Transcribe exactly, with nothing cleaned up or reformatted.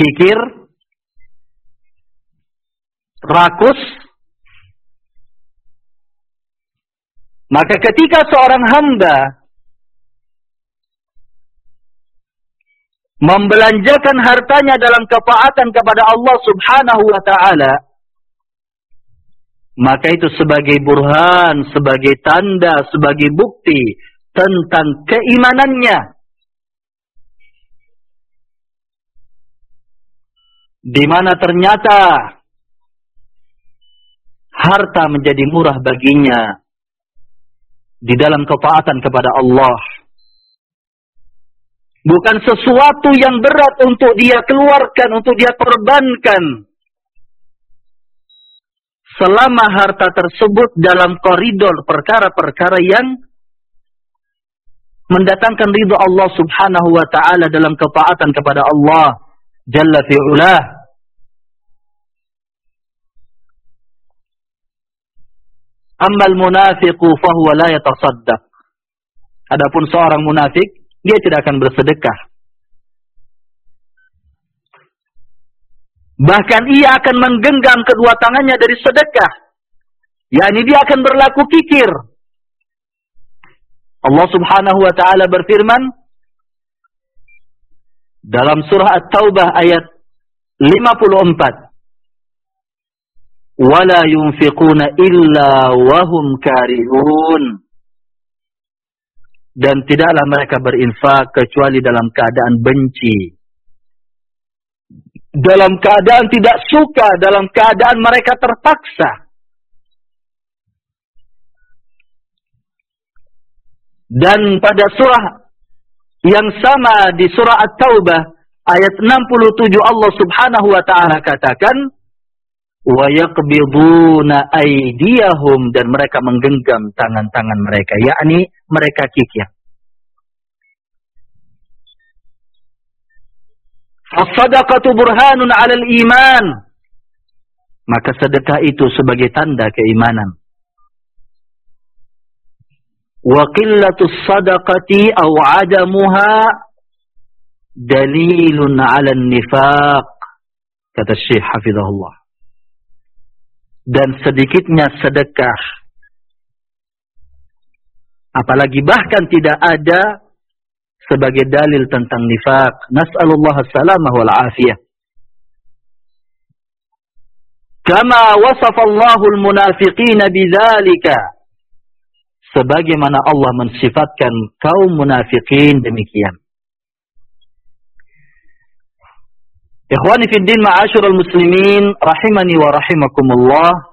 kikir, rakus. Maka ketika seorang hamba membelanjakan hartanya dalam ketaatan kepada Allah Subhanahu wa ta'ala, maka itu sebagai burhan, sebagai tanda, sebagai bukti tentang keimanannya. Di mana ternyata harta menjadi murah baginya di dalam ketaatan kepada Allah. Bukan sesuatu yang berat untuk dia keluarkan, untuk dia korbankan. Selama harta tersebut dalam koridor perkara-perkara yang mendatangkan ridha Allah Subhanahu wa ta'ala dalam ketaatan kepada Allah Jalla fi'ulah. Ammal munafiqu fahuwa la yatasaddaq. Adapun seorang munafik, dia tidak akan bersedekah. Bahkan ia akan menggenggam kedua tangannya dari sedekah. yakni dia akan berlaku kikir. Allah Subhanahu wa taala berfirman dalam surah At-Taubah ayat lima puluh empat, "Wala yunfiquna illa wahum karihun." Dan tidaklah mereka berinfak kecuali dalam keadaan benci, dalam keadaan tidak suka, dalam keadaan mereka terpaksa. Dan pada surah yang sama di surah At-Taubah ayat enam puluh tujuh Allah Subhanahu wa taala katakan, "Wa yaqbiduna aydiyahum," dan mereka menggenggam tangan-tangan mereka, yakni mereka kikir. As-sadaqatu burhanun 'alal iman. Maka sedekah itu sebagai tanda keimanan. Wa qillatus sadaqati aw 'adamuha dalilun 'alan nifaq, kata Syekh hafizahullah. Dan sedikitnya sedekah, apalagi bahkan tidak ada, sebagai dalil tentang nifaq. Nas'alullah as-salamah wal afiyah. Kama wasafallahu al-munafiqina bidzalika, sebagaimana Allah mensifatkan kaum munafikin demikian. Ikhwani fid din, ma'asyiral muslimin rahimani wa rahimakumullah.